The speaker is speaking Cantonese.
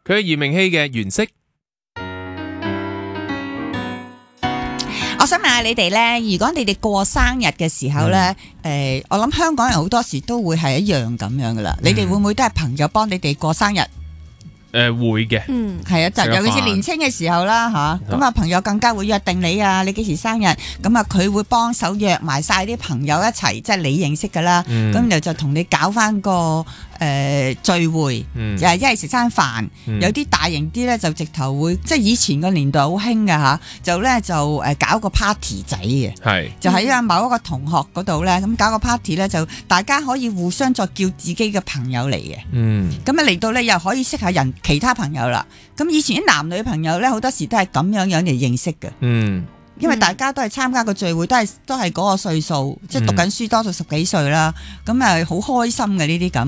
佢係炎明熹嘅原色。 我想問下你哋咧，如果你哋過生日嘅時候咧，我諗香港人好多時都會係一樣咁樣噶啦。你哋會唔會都係朋友幫你哋過生日？ 會嘅， 係啊，就尤其是年青嘅時候啦吓，咁啊朋友更加會約定你啊，你幾時生日，咁啊佢會幫手約埋晒啲朋友一齊，即係你認識噶啦，咁然後就同你搞翻個聚會，就係一係食餐飯，有啲大型啲咧就直頭會，即係以前個年代好興㗎吓，就咧就搞個 party 仔嘅， 係就喺某一個同學嗰度咧，咁搞個 party 咧就大家可以互相再叫自己嘅朋友嚟嘅，咁啊嚟到咧又可以識下人。其他朋友啦，咁以前啲男女朋友咧，好多時都係咁樣嚟認識嘅。因為大家都係參加個聚會，都係嗰個歲數，即係讀緊書，多數10幾歲啦，咁啊好開心嘅呢啲咁。